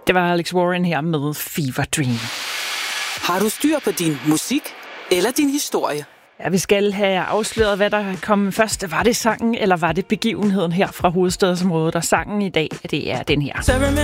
Det var Alex Warren her med Fever Dream. Har du styr på din musik eller din historie? Ja, vi skal have afsløret, hvad der kom først. Var det sangen, eller var det begivenheden her fra hovedstadsområdet? Og sangen i dag, det er den her.